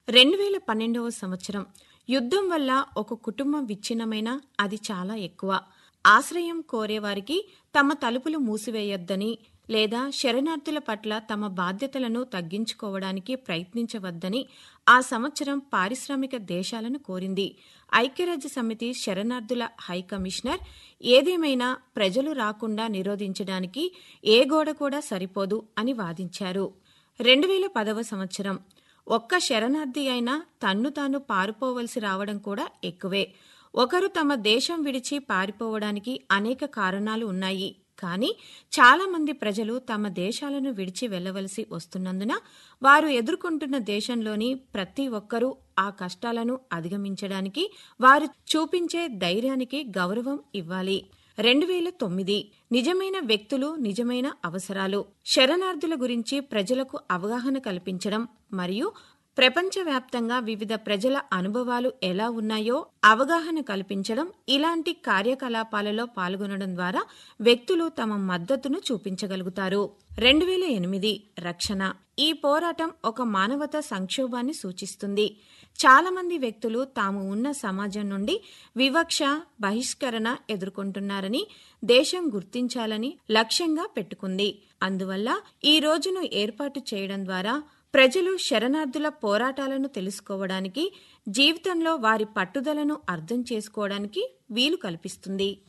2012వ సంవత్సరం యుద్ధం వల్ల ఒక కుటుంబం విచ్ఛిన్నమైనా అది చాలా ఎక్కువ. ఆశ్రయం కోరేవారికి తమ తలుపులు మూసివేయొద్దని లేదా శరణార్థుల పట్ల తమ బాధ్యతలను తగ్గించుకోవడానికి ప్రయత్నించవద్దని ఆ సంవత్సరం పారిశ్రామిక దేశాలను కోరింది. ఐక్యరాజ్యసమితి శరణార్థుల హైకమిషనర్ ఏదేమైనా ప్రజలు రాకుండా నిరోధించడానికి ఏ గోడ కూడా సరిపోదు అని వాదించారు. 2010వ సంవత్సరం ఒక్క శరణార్థి అయినా తన్ను తాను పారిపోవలసి రావడం కూడా ఎక్కువే. ఒకరు తమ దేశం విడిచి పారిపోవడానికి అనేక కారణాలు ఉన్నాయి. కానీ చాలా మంది ప్రజలు తమ దేశాలను విడిచి వెళ్లవలసి వస్తున్నందున వారు ఎదుర్కొంటున్న దేశంలోని ప్రతి ఒక్కరూ ఆ కష్టాలను అధిగమించడానికి వారు చూపించే ధైర్యానికి గౌరవం ఇవ్వాలి. 2009 నిజమైన వ్యక్తులు, నిజమైన అవసరాలు. శరణార్థుల గురించి ప్రజలకు అవగాహన కల్పించడం మరియు ప్రపంచవ్యాప్తంగా వివిధ ప్రజల అనుభవాలు ఎలా ఉన్నాయో అవగాహన కల్పించడం, ఇలాంటి కార్యకలాపాలలో పాల్గొనడం ద్వారా వ్యక్తులు తమ మద్దతును చూపించగలుగుతారు. 2008 రక్షణ. ఈ పోరాటం ఒక మానవతా సంక్షోభాన్ని సూచిస్తుంది. చాలా మంది వ్యక్తులు తాము ఉన్న సమాజం నుండి వివక్ష, బహిష్కరణ ఎదుర్కొంటున్నారని దేశం గుర్తించాలని లక్ష్యంగా పెట్టుకుంది. అందువల్ల ఈ రోజును ఏర్పాటు చేయడం ద్వారా ప్రజలు శరణార్థుల పోరాటాలను తెలుసుకోవడానికి, జీవితంలో వారి పట్టుదలను అర్థం చేసుకోవడానికి వీలు కల్పిస్తుంది.